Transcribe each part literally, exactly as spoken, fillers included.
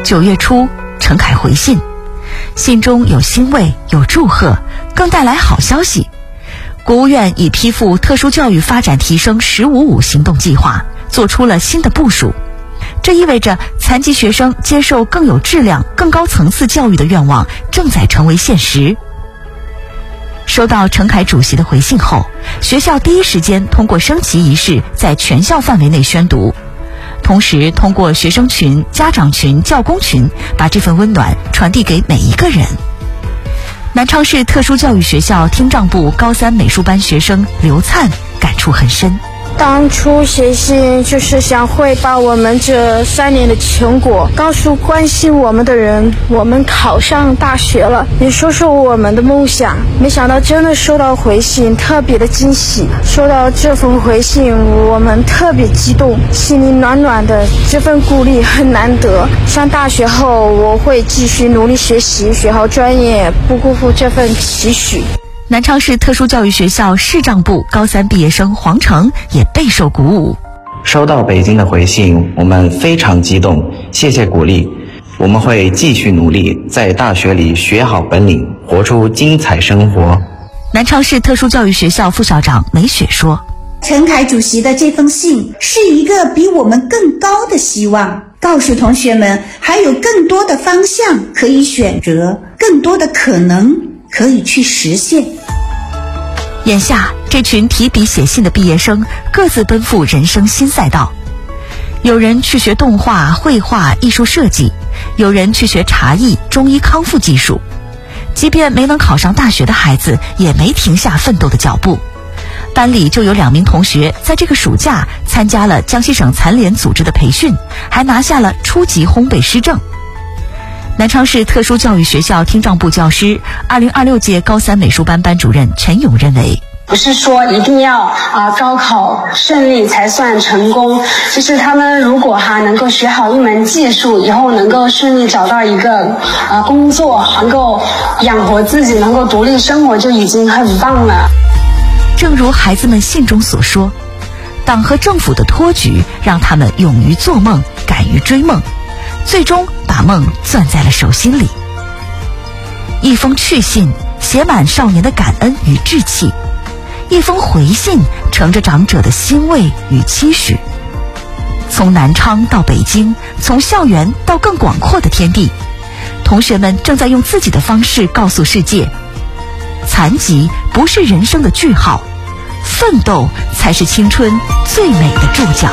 九月初，陈凯回信，信中有欣慰，有祝贺，更带来好消息。国务院已批复特殊教育发展提升“十五五”行动计划，做出了新的部署。这意味着残疾学生接受更有质量、更高层次教育的愿望正在成为现实。收到陈凯主席的回信后，学校第一时间通过升旗仪式在全校范围内宣读，同时通过学生群、家长群、教工群，把这份温暖传递给每一个人。南昌市特殊教育学校听障部高三美术班学生刘灿感触很深。 当初写信就是想汇报我们这三年的成果，告诉关心我们的人，我们考上大学了，也说说我们的梦想。没想到真的收到回信，特别的惊喜。收到这封回信，我们特别激动，心里暖暖的，这份鼓励很难得。上大学后，我会继续努力学习，学好专业，不辜负这份期许。 南昌市特殊教育学校视障部高三毕业生黄成也备受鼓舞。 收到北京的回信，我们非常激动，谢谢鼓励。我们会继续努力，在大学里学好本领，活出精彩生活。 南昌市特殊教育学校副校长梅雪说， 陈凯主席的这封信是一个比我们更高的希望，告诉同学们还有更多的方向可以选择，更多的可能可以去实现。 眼下这群提笔写信的毕业生各自奔赴人生新赛道，有人去学动画、绘画、艺术设计，有人去学茶艺、中医康复技术。即便没能考上大学的孩子也没停下奋斗的脚步。班里就有两名同学在这个暑假参加了江西省残联组织的培训，还拿下了初级烘焙师证。南昌市特殊教育学校听障部教师、二零二六届高三美术班班主任陈勇认为， 不是说一定要啊、呃、高考顺利才算成功，其实他们如果哈能够学好一门技术，以后能够顺利找到一个呃工作，能够养活自己，能够独立生活，就已经很棒了。 正如孩子们信中所说，党和政府的托举让他们勇于做梦，敢于追梦，最终把梦攥在了手心里。一封去信写满少年的感恩与志气，一封回信盛着长者的欣慰与期许。从南昌到北京，从校园到更广阔的天地，同学们正在用自己的方式告诉世界，残疾不是人生的句号，奋斗才是青春最美的注脚。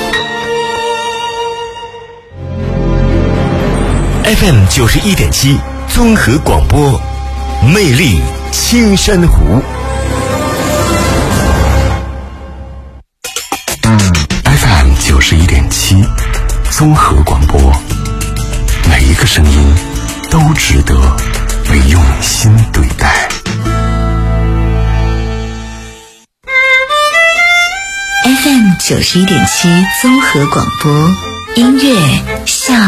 F M 九十一点七综合广播，魅力青山湖。F M 九十一点七综合广播，每一个声音都值得被用心对待。 F M 九十一点七综合广播，音乐下。